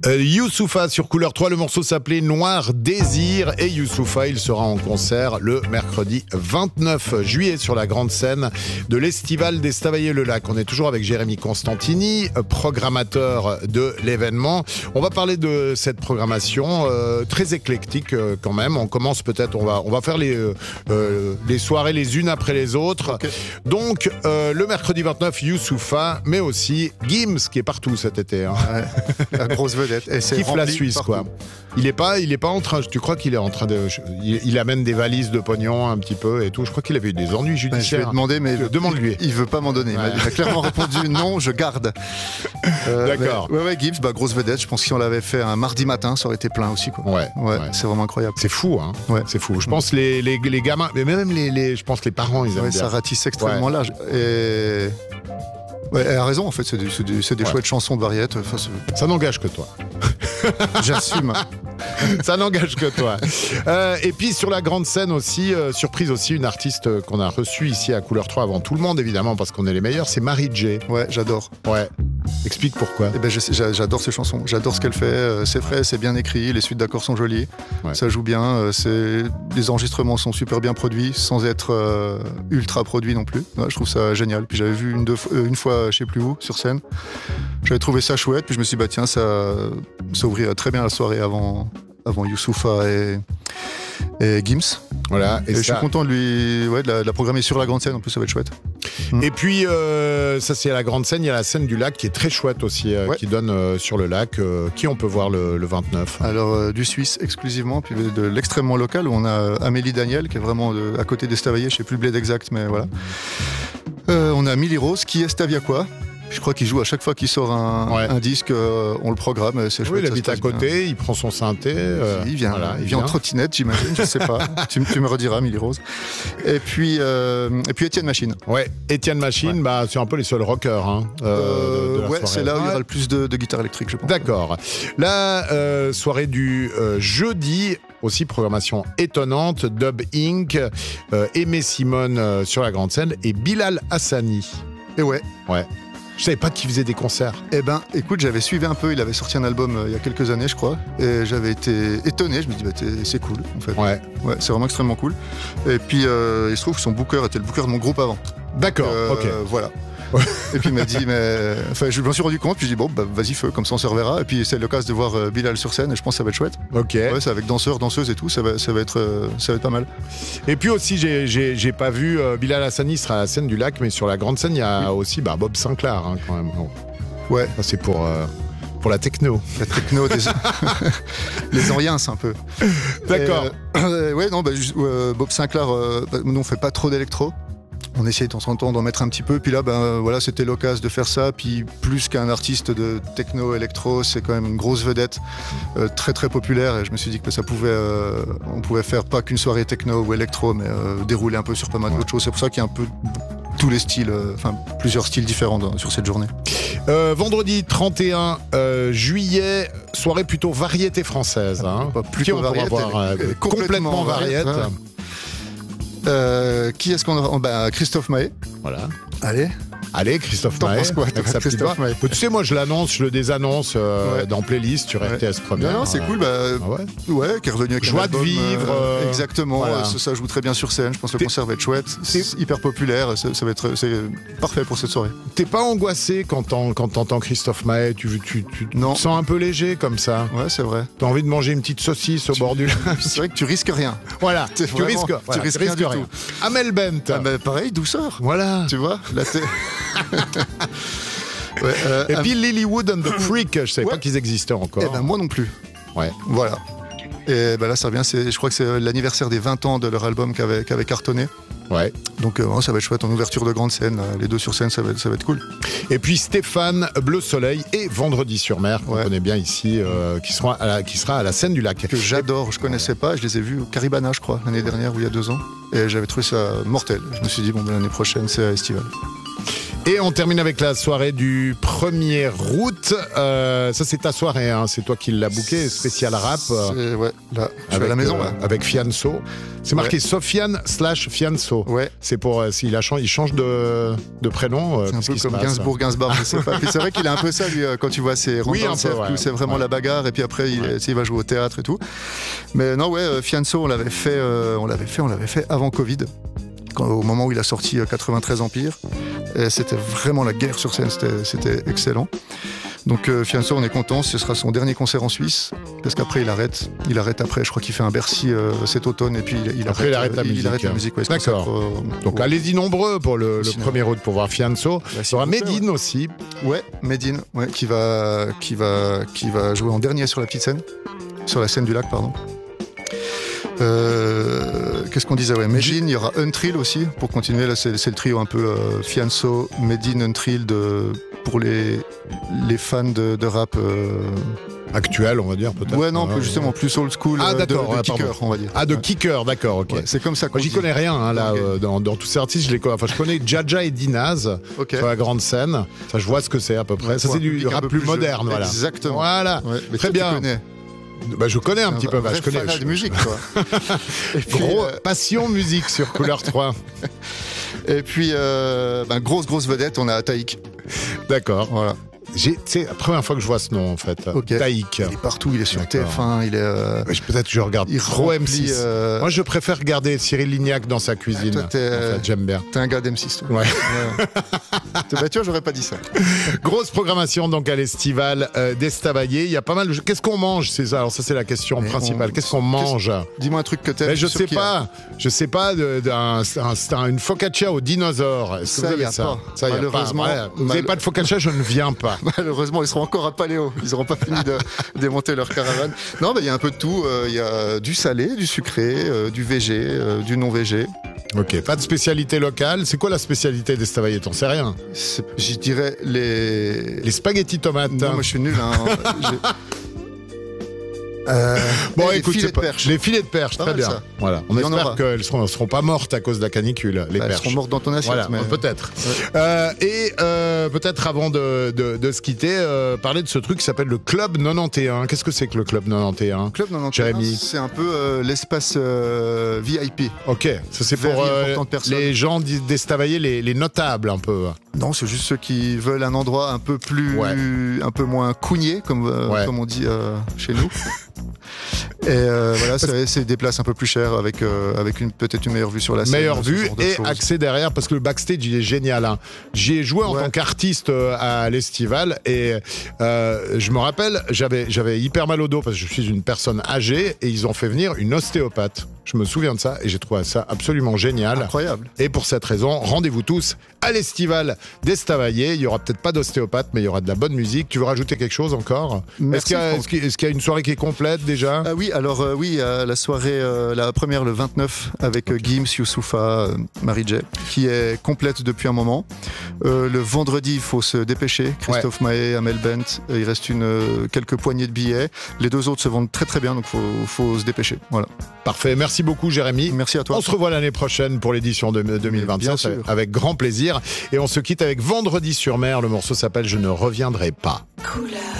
Youssoupha sur Couleur 3, le morceau s'appelait Noir Désir et Youssoupha, il sera en concert le mercredi 29 juillet sur la grande scène de l'Estival d'Estavayer-le-Lac. On est toujours avec Jérémy Constantini, programmateur de l'événement. On va parler de cette programmation très éclectique quand même. On commence peut-être, on va faire les soirées les unes après les autres. Okay. Donc le mercredi 29, Youssoupha, mais aussi Gims qui est partout cet été. Hein. Ouais, la grosse vedette. Et c'est kiffe la Suisse, quoi. Il est pas en train. Tu crois qu'il est en train de. Il amène des valises de pognon un petit peu et tout. Je crois qu'il avait eu des ennuis judiciaires. Je vais lui demander, mais demande-lui. Il veut pas m'en donner. Ouais. Il a clairement répondu non, je garde. D'accord. Ouais, Gibbs, grosse vedette. Je pense que si on l'avait fait un mardi matin, ça aurait été plein aussi, quoi. Ouais. C'est vraiment incroyable. C'est fou, hein. Ouais. C'est fou. Je pense les gamins, mais même je pense les parents, ils aiment bien. Ça ratisse extrêmement large. Et ouais, elle a raison, en fait, c'est des chouettes chansons de variété. Enfin, ça n'engage que toi. J'assume. Ça n'engage que toi. Et puis sur la grande scène aussi, surprise aussi, une artiste qu'on a reçue ici à Couleur 3 avant tout le monde, évidemment, parce qu'on est les meilleurs, c'est Mary J. Ouais, j'adore. Ouais. Explique pourquoi. Eh ben, j'adore ses chansons, j'adore ce qu'elle fait, c'est frais, c'est bien écrit, les suites d'accords sont jolies, ça joue bien, les enregistrements sont super bien produits, sans être ultra produits non plus. Ouais, je trouve ça génial. Puis j'avais vu une fois, je sais plus où, sur scène, j'avais trouvé ça chouette, puis je me suis dit, tiens, ça ouvrirait très bien la soirée avant Youssoupha et Gims. Voilà, et je suis content de la programmer sur la grande scène, en plus ça va être chouette. Et puis ça c'est à la grande scène, il y a la scène du lac qui est très chouette aussi, qui donne sur le lac, qui on peut voir le 29. Alors du Suisse exclusivement, puis de l'extrêmement local où on a Amélie Daniel qui est vraiment à côté d'Estavayer, je sais plus le bled exact, mais voilà. On a Milly Rose qui est Staviaquois. Je crois qu'il joue à chaque fois qu'il sort un disque, on le programme, c'est chouette. Oui, il habite à côté, bien. Il prend son synthé. Il vient en trottinette, j'imagine, je sais pas. tu me rediras, Milly Rose. Et puis Étienne Machine. Ouais, Étienne Machine, c'est un peu les seuls rockers. Hein, de la soirée. C'est là où il y aura le plus de guitare électrique, je pense. D'accord. La soirée du jeudi, aussi programmation étonnante, Dub Inc., Aimé Simone sur la grande scène et Bilal Hassani. Et ouais. Je savais pas qu'il faisait des concerts. Eh ben, écoute, j'avais suivi un peu, il avait sorti un album il y a quelques années, je crois, et j'avais été étonné, je me dis, c'est cool, en fait. Ouais, c'est vraiment extrêmement cool. Et puis, il se trouve que son booker était le booker de mon groupe avant. D'accord, ok. Voilà. Et puis il m'a dit, je me suis rendu compte, puis je dis vas-y feu, comme ça on se reverra. Et puis c'est l'occasion de voir Bilal sur scène, et je pense que ça va être chouette. Ok. Ouais, c'est avec danseurs, danseuses et tout, ça va être pas mal. Et puis aussi, j'ai pas vu Bilal Hassani sera à la scène du lac, mais sur la grande scène, il y a aussi Bob Sinclair, hein, quand même. Ouais. Ça, c'est pour la techno. La techno des les Oriens, un peu. D'accord. Bob Sinclair, nous on fait pas trop d'électro. On essaye de temps en temps d'en mettre un petit peu, puis là, c'était l'occasion de faire ça. Puis plus qu'un artiste de techno-électro, c'est quand même une grosse vedette, très très populaire. Et je me suis dit que on pouvait faire pas qu'une soirée techno ou électro, mais dérouler un peu sur pas mal d'autres choses. C'est pour ça qu'il y a un peu tous les styles, plusieurs styles différents sur cette journée. Vendredi 31 juillet, soirée plutôt variété française. Hein. Plutôt variété, complètement variété. Qui est-ce qu'on aura Christophe Maé. Voilà. Allez, Christophe Maé. T'en penses quoi, Christophe Maé? Tu sais, moi, je le désannonce dans playlist sur RTS Première. Non, c'est cool. Qui est revenu avec Joie un album, de vivre. Exactement. Voilà. Ça joue très bien sur scène. Je pense que le concert va être chouette. C'est hyper populaire. Ça va être parfait pour cette soirée. T'es pas angoissé quand t'entends Christophe Maé? Tu te sens un peu léger comme ça? Ouais, c'est vrai. T'as envie de manger une petite saucisse au bord du lac? C'est vrai que tu risques rien. Voilà. Tu risques rien. Amel Bent. Pareil, douceur. Voilà. Tu vois, là, et puis Lilywood and the Freak, je savais pas qu'ils existaient encore. Moi non plus. Ouais. Voilà. Et là ça revient, je crois que c'est l'anniversaire des 20 ans de leur album qui avait cartonné. Ouais. Donc ça va être chouette en ouverture de grande scène, les deux sur scène, ça va être cool. Et puis Stéphane, Bleu Soleil et Vendredi sur Mer, qu'on connaît bien ici, qui sera à la scène du lac. Que j'adore, je connaissais pas, je les ai vus au Caribana, je crois, l'année dernière ou il y a 2 ans. Et j'avais trouvé ça mortel. Je me suis dit, l'année prochaine, c'est à Estival. Et on termine avec la soirée du 1er août. Ça, c'est ta soirée, hein. C'est toi qui l'as booké, spécial rap. Là, je suis à la maison, là. Avec Fianso. C'est marqué Sofiane/Fianso. Ouais. C'est pour il change de prénom. C'est un peu comme Gainsbourg, je sais pas. Puis c'est vrai qu'il a un peu ça, lui, quand tu vois ses rentres dans le cercle, où c'est vraiment la bagarre, et puis après il va jouer au théâtre et tout. Mais non, Fianso, on l'avait fait avant Covid. Au moment où il a sorti 93 Empire. Et c'était vraiment la guerre sur scène, c'était excellent. Donc Fianso, on est content, ce sera son dernier concert en Suisse, parce qu'après il arrête après, je crois qu'il fait un Bercy cet automne, et puis il arrête la musique. Ouais, d'accord. Donc allez-y nombreux pour le 1er août pour voir Fianso. Il y aura Medine aussi. Ouais, Medine, qui va jouer en dernier sur la petite scène, sur la scène du lac, pardon. Qu'est-ce qu'on disait? Medine, il y aura Untrill aussi pour continuer. Là, c'est le trio un peu Fianso, Medine, Untrill pour les fans de rap actuel, on va dire peut-être. Ouais, non, justement plus old school. Ah d'accord, de kicker, on va dire. Ah, de kicker, d'accord, ok. Ouais, c'est comme ça qu'on j'y connais rien là, dans tous ces artistes. Je connais Jaja et Dinaz sur la grande scène. Ça, je vois ce que c'est à peu près. Ça, c'est du rap plus moderne, voilà. Exactement. Voilà. Ouais, très bien. Je connais un petit peu. Je connais de musique, quoi. Et puis, passion musique sur Couleur 3. Et puis, grosse vedette, on a Taïk. D'accord. Voilà. C'est la première fois que je vois ce nom en fait. Taïk. Il est partout, il est sur TF1, il est. Peut-être que je regarde trop M6. Moi je préfère regarder Cyril Lignac dans sa cuisine. Toi, j'aime bien. T'es un gars d'M6, toi. Ouais. Tu vois, j'aurais pas dit ça. Grosse programmation donc à l'Estival d'Estavayer. Il y a pas mal de. Qu'est-ce qu'on mange, c'est ça? Alors ça c'est la question principale. Qu'est-ce qu'on mange? Dis-moi un truc que t'aimes. Je sais pas. Je sais pas une focaccia aux dinosaures. Est-ce que vous avez ça? Ça, malheureusement. Vous n'avez pas de focaccia, je ne viens pas. Malheureusement, ils seront encore à Paléo. Ils n'auront pas fini de démonter leur caravane. Non, il y a un peu de tout. Il y a du salé, du sucré, du végé, du non végé. Ok, pas de spécialité locale. C'est quoi la spécialité d'Estavayer? T'en sais rien? Je dirais les spaghettis tomates. Non, moi je suis nul. Écoute, les filets de perche, très bien. Voilà. On espère qu'elles ne seront pas mortes à cause de la canicule, les perches. Elles seront mortes dans ton assiette. Voilà, peut-être. Ouais. Peut-être avant de se quitter, parler de ce truc qui s'appelle le Club 91. Qu'est-ce que c'est que le Club 91? Club 91, Jérémy, c'est un peu l'espace VIP. Ok, ça c'est pour les gens d'Estavayer, les notables un peu. Non, c'est juste ceux qui veulent un endroit un peu plus, un peu moins cougné, comme on dit chez nous. Et voilà, c'est des places un peu plus chères avec peut-être une meilleure vue sur la scène. Meilleure vue et accès derrière, parce que le backstage il est génial. Hein. J'y ai joué en tant qu'artiste à l'Estival et je me rappelle, j'avais hyper mal au dos parce que je suis une personne âgée et ils ont fait venir une ostéopathe. Je me souviens de ça et j'ai trouvé ça absolument génial. Incroyable. Et pour cette raison, rendez-vous tous à l'Estival d'Estavayer. Il y aura peut-être pas d'ostéopathe, mais il y aura de la bonne musique. Tu veux rajouter quelque chose encore? Est-ce qu'il y a une soirée qui est complète déjà? Ah oui, alors la soirée, la première le 29 avec Gims, Youssoufa, Marie-J, qui est complète depuis un moment. Le vendredi, il faut se dépêcher. Christophe Mahé, Amel Bent, il reste quelques poignées de billets. Les deux autres se vendent très très bien, donc faut se dépêcher. Voilà. Parfait, merci beaucoup Jérémy. Merci à toi. On se revoit l'année prochaine pour l'édition de 2027 avec grand plaisir. Et on se quitte avec Vendredi sur mer. Le morceau s'appelle Je ne reviendrai pas. Couleur.